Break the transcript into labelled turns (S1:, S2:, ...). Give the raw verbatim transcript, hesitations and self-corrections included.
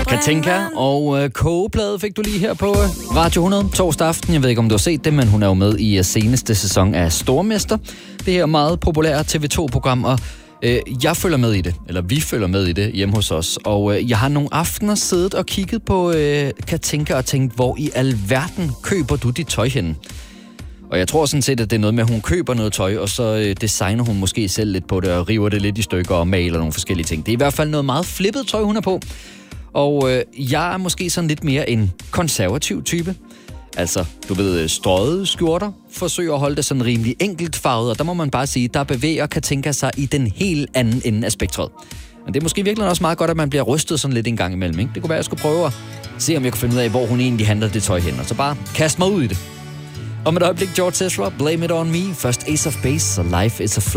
S1: Katinka og øh, kogeplade fik du lige her på øh, Radio hundrede torsdag aften. Jeg ved ikke, om du har set det, men hun er jo med i øh, seneste sæson af Stormester. Det her meget populære T V to-program, og øh, jeg følger med i det, eller vi følger med i det hjemme hos os. Og øh, jeg har nogle aftener siddet og kigget på øh, Katinka og tænkt, hvor i alverden køber du dit tøj henne? Og jeg tror sådan set, at det er noget med, at hun køber noget tøj, og så øh, designer hun måske selv lidt på det, og river det lidt i stykker og maler nogle forskellige ting. Det er i hvert fald noget meget flippet tøj, hun er på. Og øh, jeg er måske sådan lidt mere en konservativ type. Altså, du ved, strøget skjorter, forsøger at holde det sådan rimelig enkelt farvet, og der må man bare sige, der bevæger Katinka sig i den helt anden ende af spektret. Men det er måske virkelig også meget godt, at man bliver rystet sådan lidt en gang imellem, ikke? Det kunne være, at jeg skulle prøve at se, om jeg kunne finde ud af, hvor hun egentlig handler det tøj hen, og så bare kaste mig ud i det. Om et øjeblik, George Ezra, Blame It On Me, først Ace of Base, og Life Is A Flow.